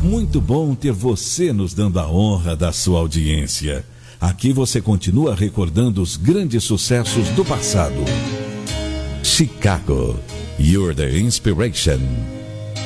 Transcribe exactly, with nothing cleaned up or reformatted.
Muito bom ter você nos dando a honra da sua audiência. Aqui você continua recordando os grandes sucessos do passado. Chicago, you're the inspiration.